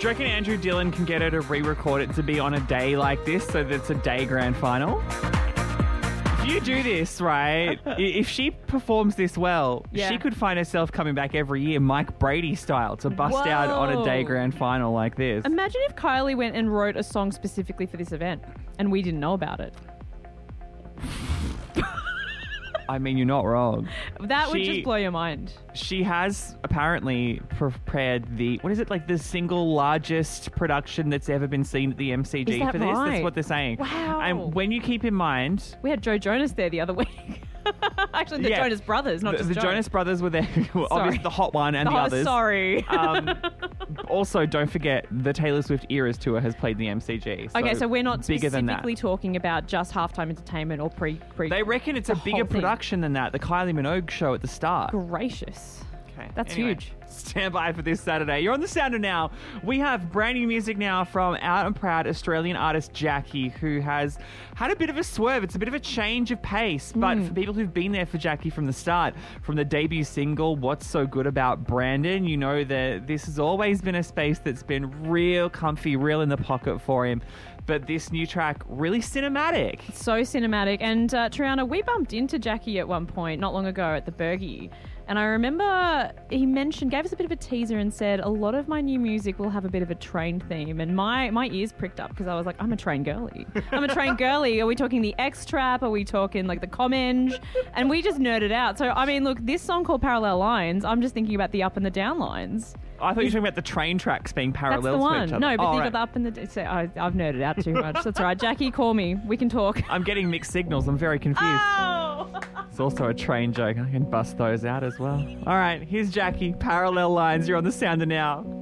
you reckon Andrew Dillon can get her to re-record it to be on a day like this so that it's a day grand final? If you do this, right, if she performs this well, she could find herself coming back every year, Mike Brady style, to bust out on a day grand final like this. Imagine if Kylie went and wrote a song specifically for this event and we didn't know about it. I mean, you're not wrong. That would just blow your mind. She has apparently prepared the single largest production that's ever been seen at the MCG Is that for this. right? That's what they're saying. Wow. And when you keep in mind... We had Joe Jonas there the other week. Actually, the Jonas Brothers, not just the Joe. Jonas Brothers were there. Obviously, the hot one and the others. Sorry. Also, don't forget, the Taylor Swift Eras Tour has played the MCG. Okay, so we're not bigger than that. specifically talking about just halftime entertainment or pre. They reckon it's a bigger production than that. The Kylie Minogue show at the start. Gracious. Okay. That's anyway, huge. Stand by for this Saturday. You're on The Sounder now. We have brand new music now from out and proud Australian artist Jackie, who has had a bit of a swerve. It's a bit of a change of pace, but for people who've been there for Jackie from the start, from the debut single, What's So Good About Brandon, you know that this has always been a space that's been real comfy, real in the pocket for him. But this new track, really cinematic. So cinematic. And Triana, we bumped into Jackie at one point not long ago at the Bergie. And I remember he gave us a bit of a teaser and said, a lot of my new music will have a bit of a train theme. And my ears pricked up because I was like, I'm a train girly. I'm a train girly. Are we talking the X-Trap? Are we talking like the Comenge? And we just nerded out. So, I mean, look, this song called Parallel Lines, I'm just thinking about the up and the down lines. I thought you were talking about the train tracks being parallel That's the one. to each other. No, but oh, you right. got the up and the... So I've nerded out too much. That's right. Jackie, call me. We can talk. I'm getting mixed signals. I'm very confused. Oh! It's also a train joke. I can bust those out as well. All right, here's Jackie. Parallel Lines. You're on The Sounder now.